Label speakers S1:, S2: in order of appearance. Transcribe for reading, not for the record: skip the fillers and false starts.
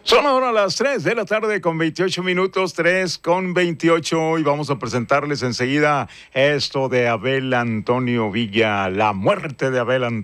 S1: Son ahora las 3 de la tarde con 28 minutos, 3 con 28, y vamos a presentarles enseguida esto de Abel Antonio Villa, la muerte de Abel Antonio.